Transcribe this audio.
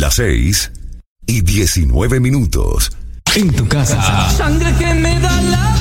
Las 6:19. En tu casa. Sangre que me da la